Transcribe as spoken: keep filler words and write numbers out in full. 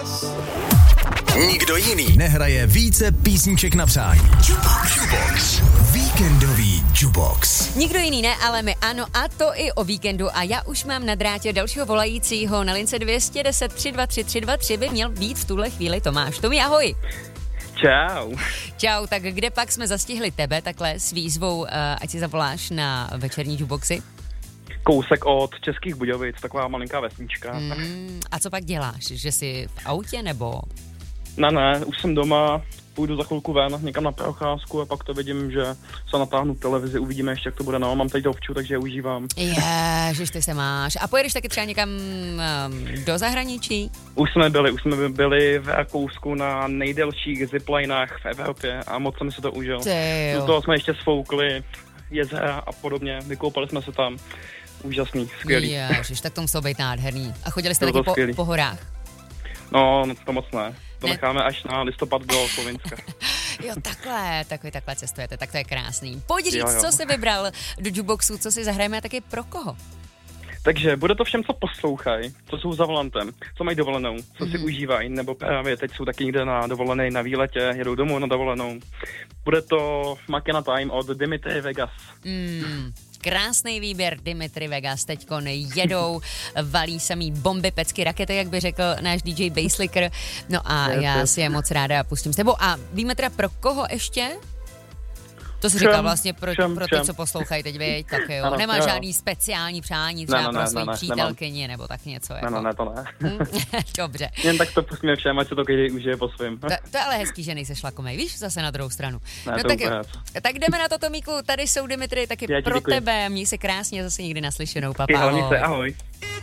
Nikdo jiný nehraje více písniček na přání. Jukebox. Jukebox. Víkendový Jukebox. Nikdo jiný ne, ale my ano, a to i o víkendu. A já už mám na drátě dalšího volajícího na lince dvě jedna nula tři dva tři tři dva tři by měl být v tuhle chvíli Tomáš. Tomi, ahoj. Čau. Čau, tak kde pak jsme zastihli tebe takhle s výzvou, uh, ať si zavoláš na večerní jukeboxy? Kousek od Českých Budějovic, taková malinká vesnička. Mm, a co pak děláš? Že jsi v autě nebo? Ne, ne, už jsem doma, půjdu za chvilku ven, někam na procházku a pak to vidím, že se natáhnu televizi, uvidíme ještě, jak to bude. No, mám tady dovču, takže je užívám. Ježiš, ty se máš. A pojedeš taky třeba někam um, do zahraničí? Už jsme byli, už jsme byli v Rakousku na nejdelších ziplinách v Evropě a moc se mi se to užil. Do toho jsme ještě sfoukli jezera a podobně, vykoupali jsme se tam. Úžasný, skvělý. Ježiš, tak to muselo být nádherný. A chodili jste to taky po, po horách? No, to moc ne. To ne. necháme až na listopad do Slovenska. Jo, takhle, takový takhle cestujete, tak to je krásný. Pojď říct, jo, jo. co jsi vybral do jukeboxu, co si zahrajeme a taky pro koho? Takže bude to všem, co poslouchají, co jsou za volantem, co mají dovolenou, co si mm. užívají, nebo právě teď jsou taky někde na dovolené na výletě, jedou domů na dovolenou. Bude to Makena Time od Dimitri Vegas. Mm. Krásný výběr, Dimitri Vegas teďkon jedou, valí samý bomby, pecky, rakety, jak by řekl náš dý džej Basslicker. No a je, já je. si je moc ráda pustím s tebou. A víme teda pro koho ještě? To jsi říkal vlastně pro, všem, pro ty, všem. co poslouchají teď, věď, tak jo. Ano, Nemá jo. žádný speciální přání třeba Ne, ne, pro ne, svoji ne, ne, přítelkyni nebo tak něco. Ne, Jako. ne, ne, to ne. Dobře. Jen tak to pustíme všem, ať se to každý užije po svým. To, to je ale hezký, že nejseš lakomej, víš, zase na druhou stranu. Ne, no to tak, úplně. tak jdeme na to, Tomíku, tady jsou Dimitri taky Já ti pro děkuji. tebe, měj se krásně, zase někdy naslyšenou, Ty papa, hlavně ahoj. se, ahoj.